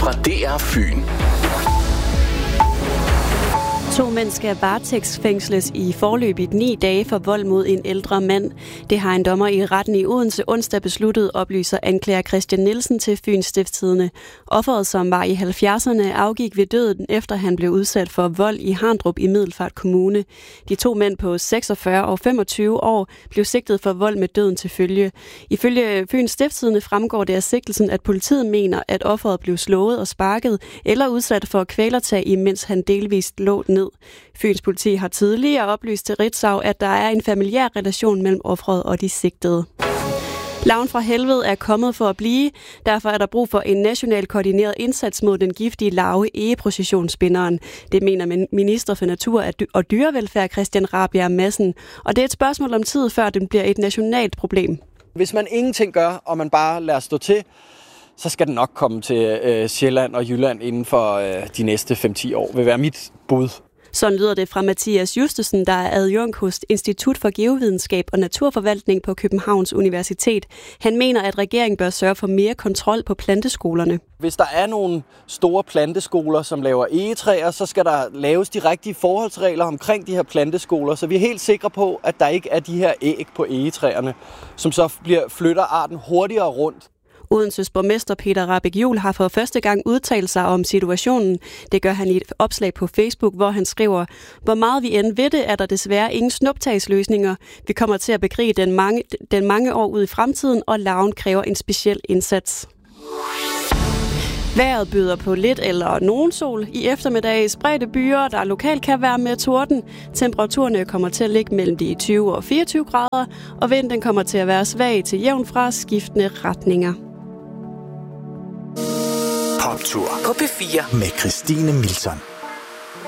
fra DR Fyn. 2 mænd skal varetægtsfængsles i forløbigt 9 dage for vold mod en ældre mand. Det har en dommer i retten i Odense onsdag besluttet, oplyser anklager Christian Nielsen til Fyns Stiftstidende. Offeret, som var i 70'erne, afgik ved døden, efter han blev udsat for vold i Harndrup i Middelfart Kommune. De 2 mænd på 46 og 25 år blev sigtet for vold med døden til følge. Ifølge Fyns Stiftstidende fremgår det af sigtelsen, at politiet mener, at offeret blev slået og sparket eller udsat for kvælertag, imens han delvist lå ned. Fyns politi har tidligere oplyst til Ritzau, at der er en familiær relation mellem offeret og de sigtede. Larven fra helvede er kommet for at blive. Derfor er der brug for en national koordineret indsats mod den giftige larve egeprocessionsspinderen. Det mener minister for natur og dyrevelfærd Christian Rabjerg Madsen. Og det er et spørgsmål om tid, før den bliver et nationalt problem. Hvis man ingenting gør, og man bare lader stå til, så skal den nok komme til Sjælland og Jylland inden for de næste 5-10 år, vil være mit bud. Sådan lyder det fra Mathias Justesen, der er adjunkt hos Institut for Geovidenskab og Naturforvaltning på Københavns Universitet. Han mener, at regeringen bør sørge for mere kontrol på planteskolerne. Hvis der er nogle store planteskoler, som laver egetræer, så skal der laves de rigtige forholdsregler omkring de her planteskoler, så vi er helt sikre på, at der ikke er de her æg på egetræerne, som så flytter arten hurtigere rundt. Odenses borgmester Peter Rahbæk-Juhl har for første gang udtalt sig om situationen. Det gør han i et opslag på Facebook, hvor han skriver: "Hvor meget vi end ved det, er der desværre ingen snuptagsløsninger. Vi kommer til at bekrige den mange år ud i fremtiden, og larven kræver en speciel indsats." Vejret byder på lidt eller nogen sol. I eftermiddag spredte byer, der lokalt kan være med torden. Temperaturerne kommer til at ligge mellem de 20 og 24 grader, og vinden kommer til at være svag til jævn fra skiftende retninger. Poptur på P4 med Christine Milton.